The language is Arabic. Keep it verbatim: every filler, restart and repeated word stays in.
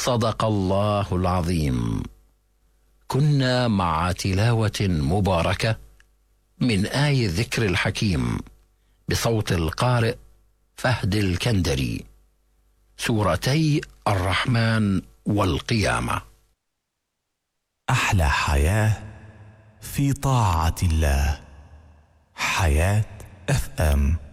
صدق الله العظيم. كنا مع تلاوة مباركة من آي الذكر الحكيم بصوت القارئ فهد الكندري، سورتي الرحمن والقيامة. أحلى حياة في طاعة الله. حياة اف ام.